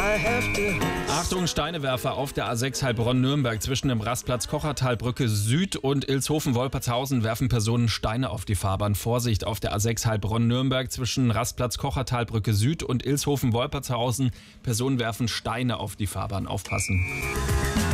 Achtung, Steinewerfer auf der A6 Heilbronn-Nürnberg zwischen dem Rastplatz Kochertalbrücke Süd und Ilshofen-Wolpertshausen werfen Personen Steine auf die Fahrbahn. Vorsicht auf der A6 Heilbronn-Nürnberg zwischen Rastplatz Kochertalbrücke Süd und Ilshofen-Wolpertshausen. Personen werfen Steine auf die Fahrbahn. Aufpassen.